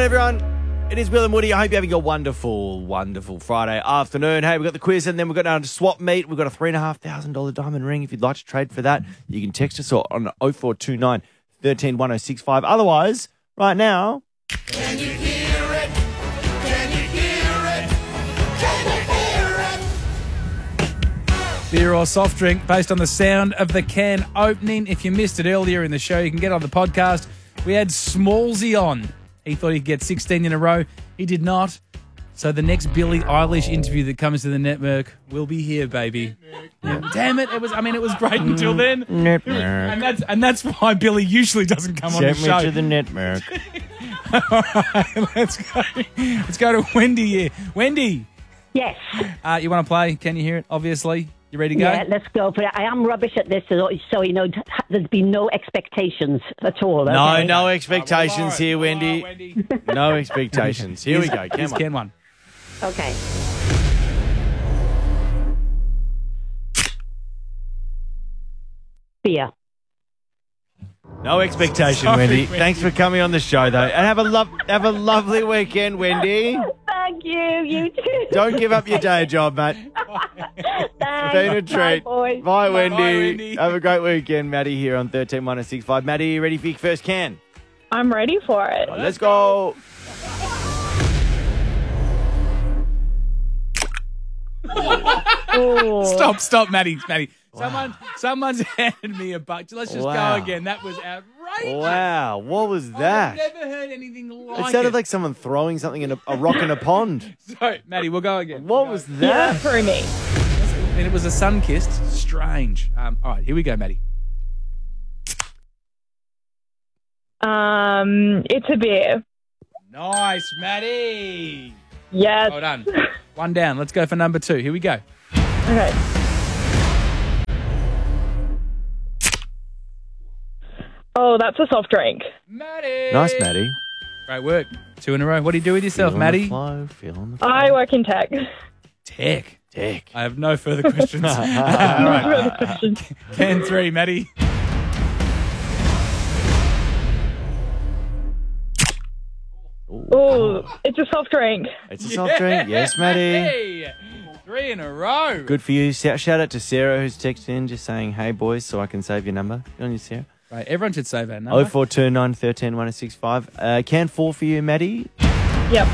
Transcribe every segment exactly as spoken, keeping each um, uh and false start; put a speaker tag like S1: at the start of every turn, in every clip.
S1: everyone. It is Will and Woody. I hope you're having a wonderful, wonderful Friday afternoon. Hey, we've got the quiz and then we've got down to swap meet. We've got a three thousand five hundred dollars diamond ring. If you'd like to trade for that, you can text us on oh four two nine, one three, one oh six five. Otherwise, right now...
S2: Can you hear it? Can you hear it? Can you hear it?
S3: Beer or soft drink based on the sound of the can opening. If you missed it earlier in the show, you can get on the podcast. We had Smallsy on. He thought he'd get sixteen in a row. He did not. So the next Billie Eilish interview that comes to the network will be here, baby. Yeah. Damn it! It was. I mean, it was great until then.
S1: Network.
S3: And that's and that's why Billie usually doesn't come on the
S1: Send
S3: show.
S1: me to the network.
S3: All right, let's go. Let's go to Wendy here. Wendy,
S4: Yes.
S3: uh, you want to play? Can you hear it? Obviously, you ready to go?
S4: Yeah, let's go for it. I am rubbish at this, so, so you know, there's been no expectations at all.
S1: No,
S4: Okay?
S1: no expectations
S3: All right,
S1: here,
S3: all
S1: Wendy.
S3: right, Wendy.
S1: No expectations. Here we go.
S3: Here's
S1: Come on.
S3: Ken one.
S4: Okay. Beer.
S1: No expectation,
S3: Sorry,
S1: Wendy.
S3: Wendy.
S1: Thanks for coming on the show, though. And have a love, have a lovely weekend, Wendy.
S4: Thank you. You too.
S1: Don't give up your day job, mate.
S4: Thanks.
S1: Been a
S4: Bye,
S1: treat.
S4: boys.
S1: Bye, Wendy.
S3: Wendy.
S1: Have a great weekend. Maddie here on one three, one oh six five. Maddie, you ready for your first can?
S5: I'm ready for it.
S1: Let's go.
S5: Ooh.
S3: Stop, stop, Maddie, Maddie. Someone, someone's handed me a buck. Let's just
S1: Wow.
S3: go again. That was outrageous.
S1: Wow, what was that?
S3: I've never heard anything like
S1: It sounded like someone throwing something in a, a rock in a pond.
S3: So, Maddie, we'll go again.
S1: What
S3: We'll
S1: was
S3: go.
S5: Yeah,
S1: that?
S5: for me.
S3: And it was a sun-kissed. Strange. Um, all right, here we go, Maddie.
S5: Um, it's a beer.
S3: Nice, Maddie.
S5: Yes.
S3: Well done. One down. Let's go for number two. Here we go.
S5: Okay. Oh, that's a soft drink.
S3: Maddie.
S1: Nice, Maddie.
S3: Great work. Two in a row. What do you do with yourself,
S1: Feeling
S3: Maddie?
S1: the flow, feeling the flow.
S5: I work in tech.
S3: Tech.
S1: Dick.
S3: I have no further questions. All
S5: No
S3: right.
S5: further questions.
S3: ten three, Maddie.
S5: Oh, it's a soft drink.
S1: It's a soft drink. Yes, Maddie.
S3: Hey, three in a row.
S1: Good for you. Sa- Shout out to Sarah who's texted in just saying, hey, boys, so I can save your number. Good on you, Sarah.
S3: Right, everyone should save our number.
S1: oh four two nine, one three, one oh six five. Uh, can four for you, Maddie.
S5: Yep.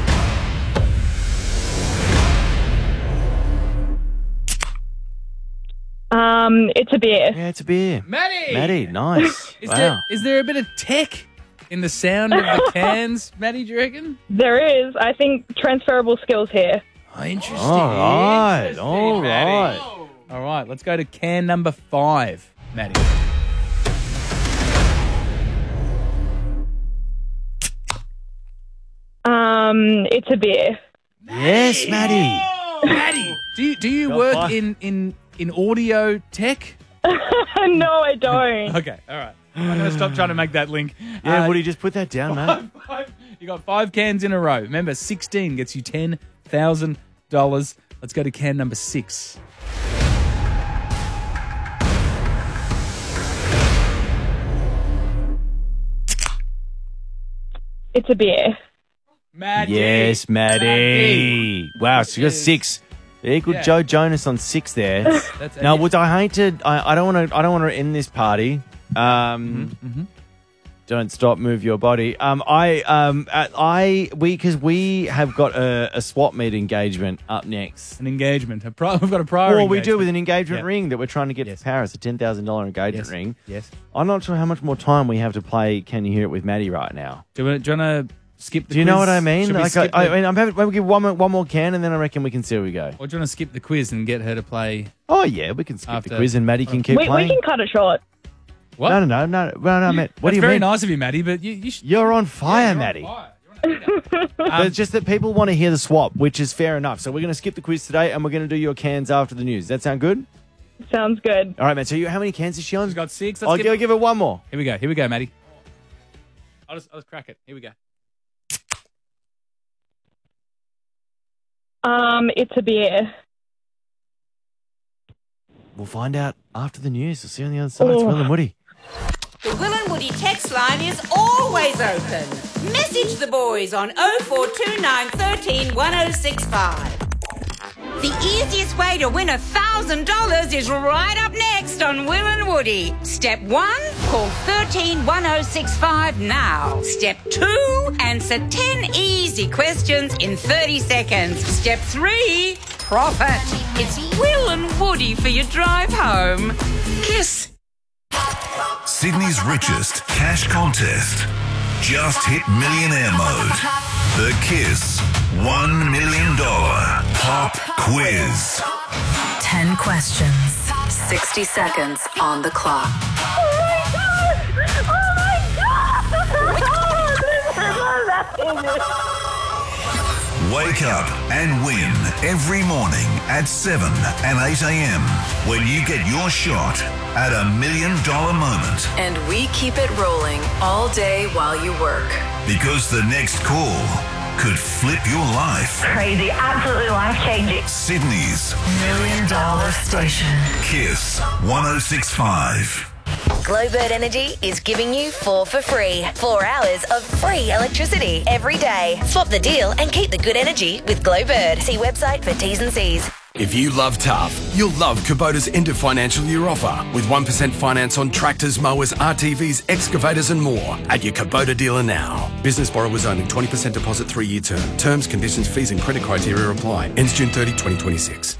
S5: Um, it's a beer.
S1: Yeah, it's a beer.
S3: Maddie.
S1: Maddie, nice.
S3: Is
S1: wow.
S3: there is there a bit of tech in the sound of the cans, Maddie? Do you reckon?
S5: There is, I think, transferable skills here.
S3: Oh, interesting.
S1: All right,
S3: Interesting,
S1: all
S3: Maddie.
S1: right.
S3: All right, let's go to can number five, Maddie.
S5: Um, it's a beer.
S1: Yes, Maddie.
S3: Maddie, do you do you
S1: Got
S3: work
S1: five.
S3: in, in in audio tech?
S5: No, I don't.
S3: Okay, all right. I'm going to stop trying to make that link.
S1: Yeah,
S3: Uh,
S1: Woody, just put that down, mate.
S3: five, five, you got five cans in a row. Remember, sixteen gets you ten thousand dollars. Let's go to can number six.
S5: It's a beer.
S3: Maddie.
S1: Yes, Maddie. Wow, so you got
S3: Yes.
S1: six. Equal
S3: Yeah.
S1: Joe Jonas on six there.
S3: That's
S1: Now, Woods, I hate to. I, I don't want to. I don't want to end this party. Um,
S3: Mhm.
S1: Don't stop, move your body. Um, I, um, uh, I, we, because we have got a, a swap meet engagement up next.
S3: An engagement. A pri- we've got a prior
S1: Well, we do
S3: engagement.
S1: with an engagement
S3: Yeah.
S1: ring that we're trying to get
S3: Yes.
S1: to Paris, a ten thousand dollar engagement
S3: Yes.
S1: ring.
S3: Yes.
S1: I'm not sure how much more time we have to play. Can you hear it with Maddie right now?
S3: Do you want to skip the
S1: Do you
S3: quiz?
S1: know what I mean?
S3: Should we
S1: Like, I,
S3: skip
S1: I
S3: the-
S1: mean, I'm having, we'll give one more, one more can, and then I reckon we can see where we go.
S3: Or do you want to skip the quiz and get her to play?
S1: Oh yeah, we can skip
S3: After-
S1: the quiz, and Maddie can keep
S5: We, we
S1: playing.
S5: can cut it short.
S3: What?
S1: No, no, no, no, no, no, Matt. What
S3: That's
S1: do you
S3: very
S1: mean?
S3: nice of you, Maddie, but you, you should...
S1: You're on fire,
S3: You're on
S1: Maddie.
S3: fire. You're on fire.
S1: But
S3: Um,
S1: it's just that people want to hear the swap, which is fair enough. So we're going to skip the quiz today, and we're going to do your cans after the news. That sound good?
S5: Sounds good.
S1: All right, man. So you, how many cans is she on?
S3: She's got six. Let's
S1: I'll
S3: give,
S1: give, give her one more.
S3: Here we go. Here we go, Maddie. I'll just, I'll just crack it. Here we go.
S5: Um, it's a beer.
S1: We'll find out after the news. We'll see you on the other side. It's
S5: Oh.
S1: Will and Woody.
S2: The Will and Woody
S6: Woody text line is always open. Message the boys on oh four two nine, one three, one oh six five. The easiest way to win one thousand dollars is right up next on Will and Woody. Step one, call one three, one oh six five now. Step two, answer ten easy questions in thirty seconds. Step three, profit. It's Will and Woody for your drive home. Kiss.
S7: Sydney's richest cash contest. Just hit millionaire mode. The Kiss one million dollars Pop Quiz.
S8: ten questions, sixty seconds on the clock.
S2: Oh my God! Oh my God!
S7: Wake up and win every morning at seven and eight a.m. when you get your shot at a million dollar moment.
S8: And we keep it rolling all day while you work.
S7: Because the next call could flip your life.
S4: Crazy, absolutely life-changing.
S7: Sydney's
S8: Million dollar station.
S7: Kiss one oh six five.
S9: Glowbird Energy is giving you four for free. Four hours of free electricity every day. Swap the deal and keep the good energy with Glowbird. See website for T's and C's.
S10: If you love tough, you'll love Kubota's end of financial year offer with one percent finance on tractors, mowers, R T Vs, excavators and more at your Kubota dealer now. Business borrowers only, twenty percent deposit, three-year term. Terms, conditions, fees and credit criteria apply. Ends June thirtieth, twenty twenty-six.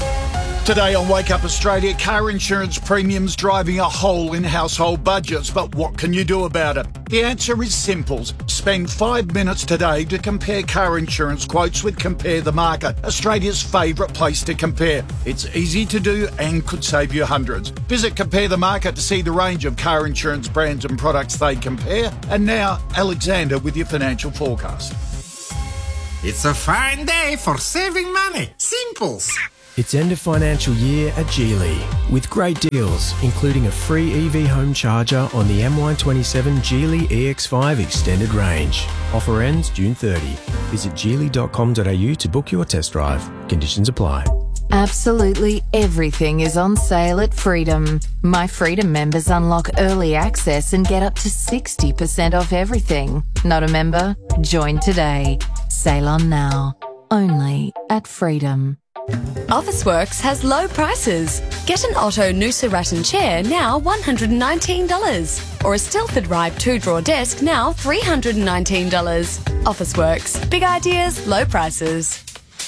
S11: Today on Wake Up Australia, car insurance premiums driving a hole in household budgets. But what can you do about it? The answer is simple. Spend five minutes today to compare car insurance quotes with Compare the Market, Australia's favourite place to compare. It's easy to do and could save you hundreds. Visit Compare the Market to see the range of car insurance brands and products they compare. And now, Alexander with your financial forecast.
S12: It's a fine day for saving money. Simples.
S13: It's end of financial year at Geely with great deals, including a free E V home charger on the M Y twenty-seven Geely E X five Extended Range. Offer ends June thirtieth. Visit geely dot com dot a u to book your test drive. Conditions apply.
S14: Absolutely everything is on sale at Freedom. My Freedom members unlock early access and get up to sixty percent off everything. Not a member? Join today. Sale on now. Only at Freedom.
S15: Officeworks has low prices. Get an Otto Noosa Rattan chair now one hundred nineteen dollars or a Stilford Ribe two-drawer desk now three hundred nineteen dollars. Officeworks. Big ideas, low prices.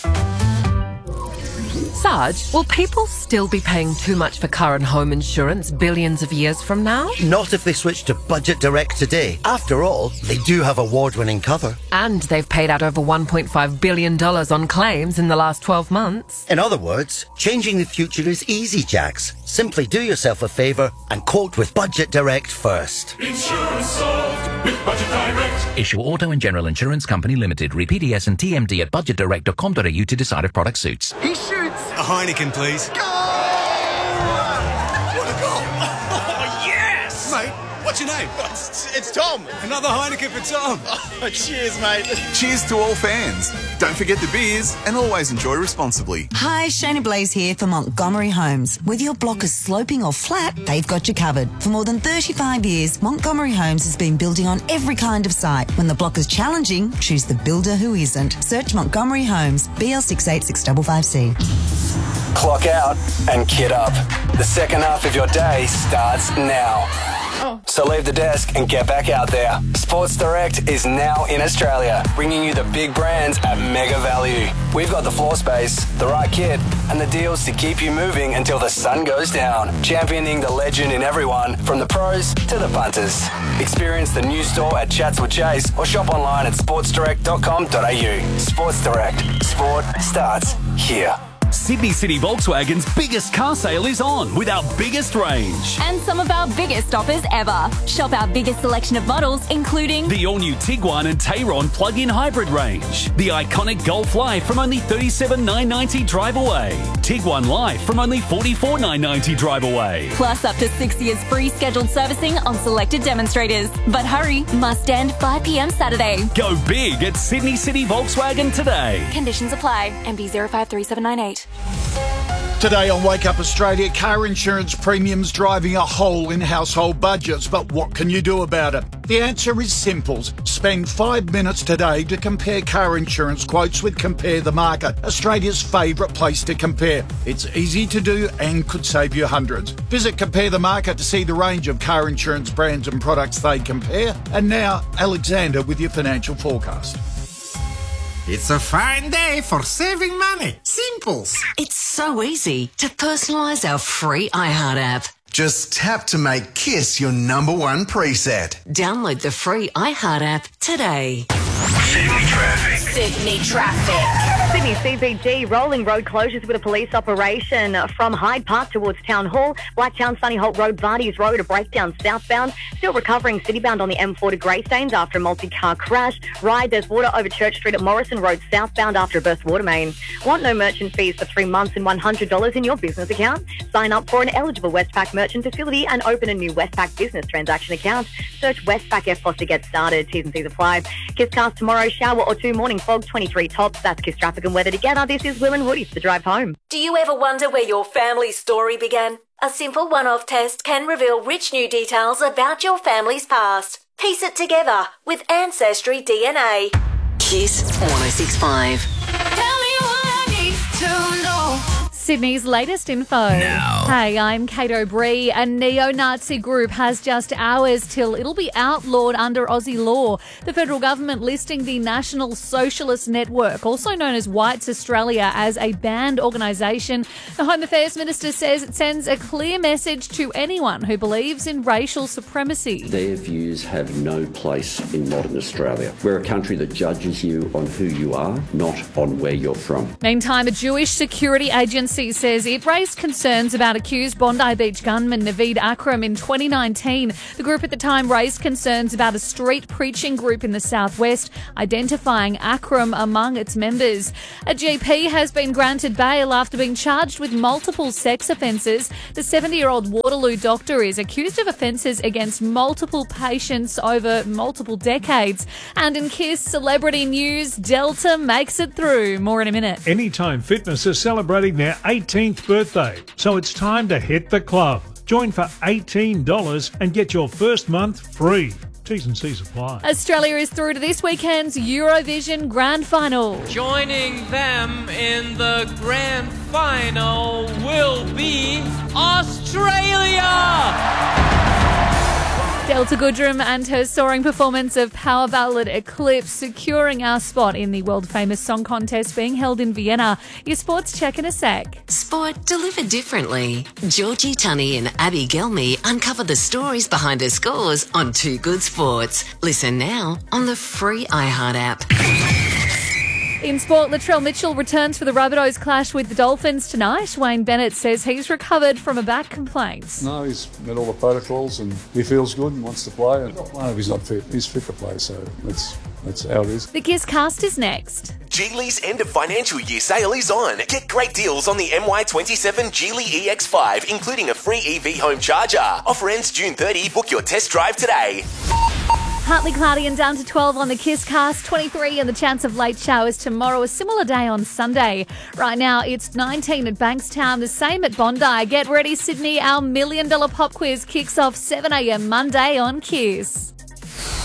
S16: Sarge, will people still be paying too much for car and home insurance billions of years from now?
S17: Not if they switch to Budget Direct today. After all, they do have award-winning cover.
S16: And they've paid out over one point five billion dollars on claims in the last twelve months.
S17: In other words, changing the future is easy, Jax. Simply do yourself a favour and quote with Budget Direct first.
S2: Insurance solved with Budget Direct.
S18: Issue Auto and General Insurance Company Limited. Read P D S and T M D at budget direct dot com dot a u to decide if product suits.
S19: He shoots!
S20: A Heineken, please.
S19: Goal! What a goal! Oh, yes!
S20: Mate, what's your name?
S19: It's, it's Tom.
S20: Another Heineken for Tom.
S19: Oh, cheers, mate.
S21: Cheers to all fans. Don't forget the beers and always enjoy responsibly.
S22: Hi, Shana Blaze here for Montgomery Homes. Whether your block is sloping or flat, they've got you covered. For more than thirty-five years, Montgomery Homes has been building on every kind of site. When the block is challenging, choose the builder who isn't. Search Montgomery Homes, B L six eight six five five C.
S23: Clock out and kid up. The second half of your day starts now.
S5: Oh.
S23: So leave the desk and get back out there. Sports Direct is now in Australia, bringing you the big brands at mega value. We've got the floor space, the right kit, and the deals to keep you moving until the sun goes down. Championing the legend in everyone, from the pros to the punters. Experience the new store at Chatswood Chase or shop online at sports direct dot com dot a u. Sports Direct. Sport starts here.
S24: Sydney City Volkswagen's biggest car sale is on with our biggest range.
S25: And some of our biggest offers ever. Shop our biggest selection of models, including
S24: the all-new Tiguan and Tayron plug-in hybrid range. The iconic Golf Life from only thirty-seven thousand nine hundred ninety dollars drive away. Tiguan Life from only forty-four thousand nine hundred ninety dollars drive away.
S25: Plus up to six years free scheduled servicing on selected demonstrators. But hurry, must end five p m Saturday.
S24: Go big at Sydney City Volkswagen today.
S25: Conditions apply. M B zero five three seven nine eight.
S11: Today on Wake Up Australia, car insurance premiums driving a hole in household budgets. But what can you do about it? The answer is simple. Spend five minutes today to compare car insurance quotes with Compare the Market, Australia's favourite place to compare. It's easy to do and could save you hundreds. Visit Compare the Market to see the range of car insurance brands and products they compare. And now, Alexander with your financial forecast.
S12: It's a fine day for saving money. Simples.
S1: It's so easy to personalise our free iHeart app.
S2: Just tap to make KISS your number one preset.
S1: Download the free iHeart app today.
S7: Sydney traffic.
S9: Sydney traffic.
S3: Sydney C B D rolling road closures with a police operation from Hyde Park towards Town Hall. Blacktown, Sunny Holt Road, Vardy's Road, a breakdown southbound. Still recovering citybound on the M four to Greystanes after a multi-car crash. Ride, there's water over Church Street at Morrison Road southbound after a burst water main. Want no merchant fees for three months and one hundred dollars in your business account? Sign up for an eligible Westpac merchant facility and open a new Westpac business transaction account. Search Westpac F P O S to get started. T's and C's apply. KISScast tomorrow, shower or two, morning fog, twenty-three tops. That's KISS traffic and weather together. This is Will and Woody for the drive home.
S9: Do you ever wonder where your family's story began? A simple one-off test can reveal rich new details about your family's past. Piece it together with Ancestry D N A.
S1: KISS one oh six point five.
S25: Tell me what I need to know. Sydney's latest info.
S10: Now.
S25: Hey, I'm Kate O'Brien. A neo-Nazi group has just hours till it'll be outlawed under Aussie law. The federal government listing the National Socialist Network, also known as Whites Australia, as a banned organisation. The Home Affairs Minister says it sends a clear message to anyone who believes in racial supremacy.
S4: Their views have no place in modern Australia. We're a country that judges you on who you are, not on where you're from.
S25: Meantime, a Jewish security agency says it raised concerns about accused Bondi Beach gunman Naveed Akram in twenty nineteen. The group at the time raised concerns about a street preaching group in the southwest, identifying Akram among its members. A G P has been granted bail after being charged with multiple sex offences. The seventy-year-old Waterloo doctor is accused of offences against multiple patients over multiple decades. And in KISS celebrity news, Delta makes it through. More in a minute.
S6: Anytime Fitness is celebrating their eighteenth birthday, so it's time to hit the club. Join for eighteen dollars and get your first month free. T's and C's apply.
S25: Australia is through to this weekend's Eurovision Grand Final.
S8: Joining them in the Grand Final will be Australia!
S25: Delta Goodrem and her soaring performance of power ballad Eclipse securing our spot in the world-famous song contest being held in Vienna. Your sports check in a sec.
S1: Sport delivered differently. Georgie Tunney and Abby Gelmy uncover the stories behind her scores on Two Good Sports. Listen now on the free iHeart app.
S25: In sport, Latrell Mitchell returns for the Rabbitohs clash with the Dolphins tonight. Wayne Bennett says he's recovered from a back complaint.
S26: No, he's met all the protocols and he feels good and wants to play. And no, if he's not fit, he's fit to play, so that's, that's how it is.
S25: The KISScast is next.
S27: Geely's end of financial year sale is on. Get great deals on the M Y twenty-seven Geely E X five, including a free E V home charger. Offer ends June thirtieth. Book your test drive today.
S25: Partly cloudy and down to twelve on the KISScast, twenty-three and the chance of late showers tomorrow. A similar day on Sunday. Right now it's nineteen at Bankstown, the same at Bondi. Get ready, Sydney. Our million dollar pop quiz kicks off seven a.m. Monday on KISS.